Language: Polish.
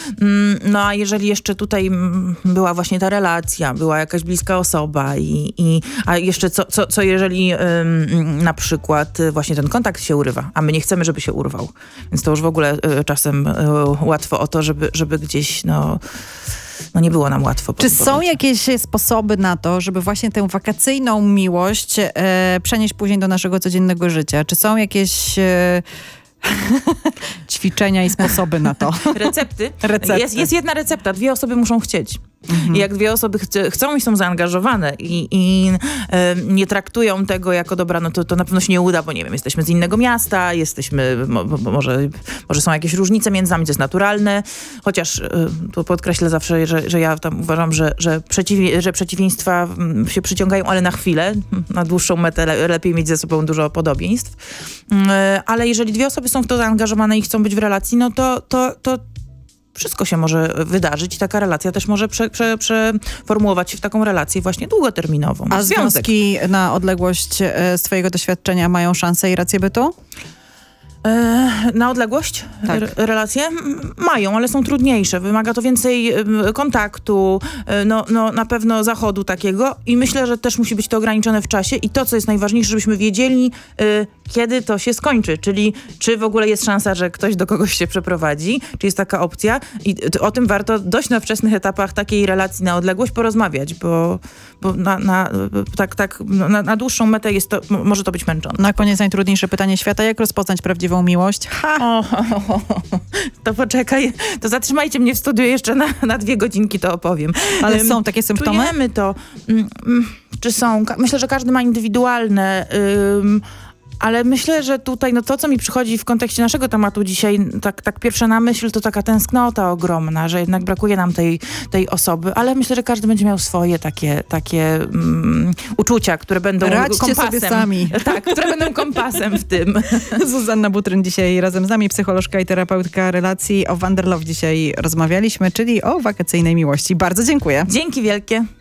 No a jeżeli jeszcze tutaj była właśnie ta relacja, była jakaś bliska osoba a jeszcze co jeżeli na przykład właśnie ten kontakt się urywa, a my nie chcemy, żeby się urwał. Więc to już w ogóle czasem łatwo o to, żeby gdzieś nie było nam łatwo. Czy są jakieś sposoby na to, żeby właśnie tę wakacyjną miłość przenieść później do naszego codziennego życia? Czy są jakieś ćwiczenia i sposoby na to? Recepty? Jest jedna recepta. 2 osoby muszą chcieć. I jak 2 osoby chcą i są zaangażowane i nie traktują tego jako dobra, no to na pewno się nie uda, bo nie wiem, jesteśmy z innego miasta, może są jakieś różnice między nami, to jest naturalne, chociaż tu podkreślę zawsze, że ja tam uważam, że przeciwieństwa się przyciągają, ale na chwilę, na dłuższą metę lepiej mieć ze sobą dużo podobieństw. Ale jeżeli 2 osoby są w to zaangażowane i chcą być w relacji, no to wszystko się może wydarzyć i taka relacja też może przeformułować się w taką relację właśnie długoterminową. A związki na odległość z twojego doświadczenia mają szansę i rację bytu? Na odległość? Tak. Relacje? Mają, ale są trudniejsze. Wymaga to więcej kontaktu, na pewno zachodu takiego i myślę, że też musi być to ograniczone w czasie i to, co jest najważniejsze, żebyśmy wiedzieli, kiedy to się skończy, czyli czy w ogóle jest szansa, że ktoś do kogoś się przeprowadzi, czy jest taka opcja i o tym warto dość na wczesnych etapach takiej relacji na odległość porozmawiać, bo na dłuższą metę może to być męczące. Na koniec najtrudniejsze pytanie świata, jak rozpoznać prawdziwą miłość? To poczekaj, to zatrzymajcie mnie w studiu jeszcze na 2 godzinki, to opowiem. Ale są takie symptomy? Czujemy to. Czy są? Myślę, że każdy ma indywidualne... Ale myślę, że tutaj to, co mi przychodzi w kontekście naszego tematu dzisiaj, tak pierwsza na myśl, to taka tęsknota ogromna, że jednak brakuje nam tej osoby, ale myślę, że każdy będzie miał swoje takie uczucia, które będą kompasem. Sobie sami. Tak, które będą kompasem w tym. Zuzanna Butryn dzisiaj razem z nami, psycholożka i terapeutka relacji. O Wanderlove dzisiaj rozmawialiśmy, czyli o wakacyjnej miłości. Bardzo dziękuję. Dzięki wielkie.